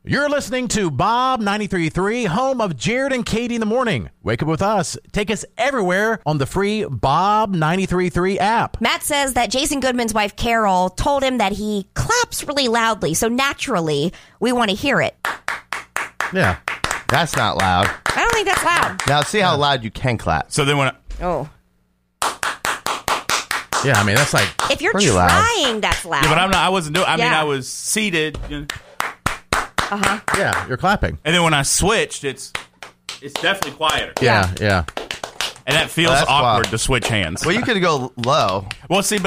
You're listening to Bob 93.3, home of Jared and Katie in the morning. Wake up with us. Take us everywhere on the free Bob 93.3 app. Matt says that Jason Goodman's wife, Carol, told him that he claps really loudly. So naturally, we want to hear it. Yeah. That's not loud. I don't think that's loud. Now, see how loud you can clap. So then when Oh. Yeah, I mean, that's like... If you're pretty trying, loud. that's loud. Yeah, but I wasn't doing. I mean, Yeah. I was seated, Yeah, you're clapping. and then when I switched, it's definitely quieter, Yeah. and that feels that's awkward wild. to switch hands. Well, you could go low. Well, see, but